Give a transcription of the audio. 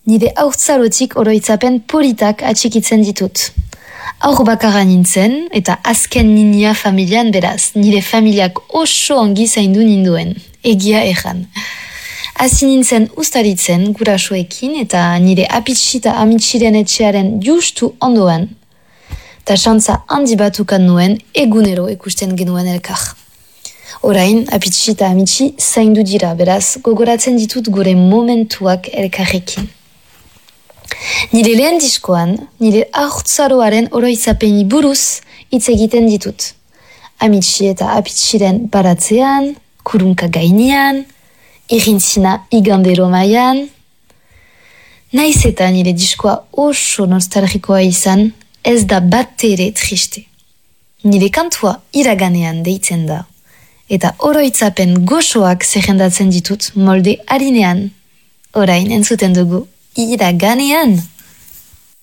Nire haurtzarotik oroitzapen politak atxikitzen ditut. Aur bakarra nintzen eta azken ninia familian beraz. Nire familiak oso ongi zaindu ninduen. Egia erran. Hasi nintzen ustaritzen gurasoekin eta nire apitsi eta amitxiren etxearen justu ondoan. Ta xantza handi batukan nuen egunero ikusten genuen elkar. Orain, apitsi eta amitsi zaindu dira, beraz, gogoratzen ditut gure momentuak elkarrekin. Nire lehen diskoan, nire haurtzaroaren oroitzapeni buruz hitz egiten ditut. Amitsi eta apitsiren baratzean, kurunka gainean, irintzina igandero maian. Naiz eta nire diskoa oso nostalgikoa izan, ez da batere triste. Nire kantua iraganean deitzen da. Eta oroitzapen goxoak zerrendatzen ditut molde harinean. Orain entzuten dugu iraganean.